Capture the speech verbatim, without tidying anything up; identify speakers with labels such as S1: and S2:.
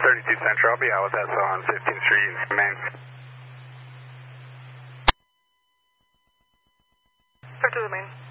S1: thirty-two Central, I'll be out with S O on fifteenth Street, Main.
S2: Back to the Main.